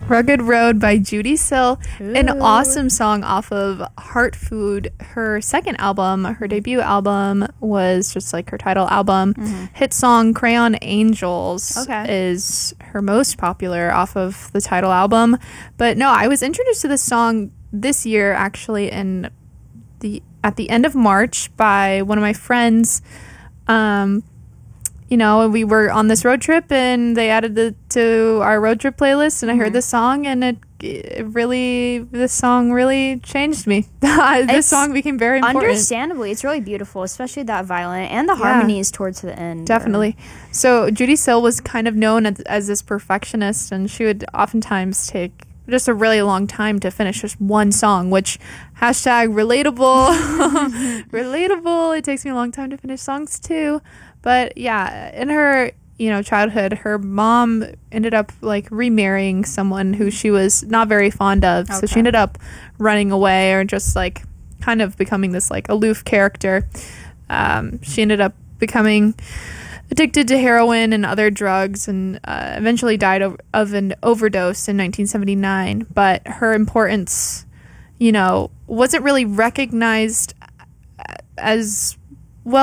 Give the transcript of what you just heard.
Rugged Road by Judy Sill. Ooh. An awesome song off of Heart Food. Her second album, her debut album, was just like her title album. Hit song Crayon Angels is her most popular off of the title album. But no, I was introduced to this song this year actually at the end of March by one of my friends. You know, we were on this road trip and they added it to our road trip playlist, and I heard this song, and this song really changed me. This song became very important. Understandably, it's really beautiful, especially that violin and the harmonies towards the end. Definitely. So Judy Sill was kind of known as this perfectionist, and she would oftentimes take just a really long time to finish just one song, which #relatable. Relatable. It takes me a long time to finish songs too. But yeah, in her, childhood, her mom ended up like remarrying someone who she was not very fond of. So she ended up running away, or just like kind of becoming this like aloof character. She ended up becoming addicted to heroin and other drugs, and eventually died of an overdose in 1979. But her importance, wasn't really recognized as